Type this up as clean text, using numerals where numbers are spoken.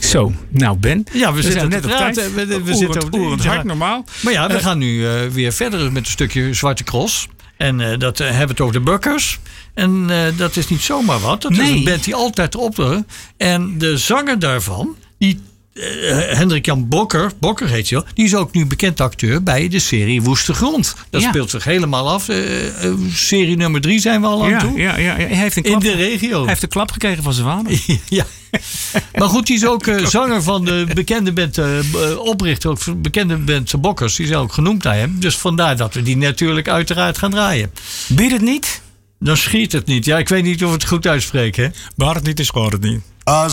Zo, nou Ben. Ja, we zitten net op tijd. We zitten Oerend hard normaal. Maar ja, we gaan nu weer verder met een stukje Zwarte Cross. En dat hebben we het over de Bukkers. En dat is niet zomaar wat. Dat is een band die altijd optreden. En de zanger daarvan, die Hendrik Jan Bokker heet hij wel. Die is ook nu bekend acteur bij de serie Woeste Grond. Dat speelt zich helemaal af. Serie nummer 3 zijn we al aan toe. Ja. Hij heeft een klap, in de regio. Hij heeft een klap gekregen van zijn vader. Ja. Maar goed, die is ook zanger van de bekende band, oprichter ook van de bekende band de Bokkers. Die is ook genoemd naar hem. Dus vandaar dat we die natuurlijk uiteraard gaan draaien. Bid het niet? Dan schiet het niet. Ja, ik weet niet of we het goed uitspreken. Hè? Waar het niet is, hoort het niet. Als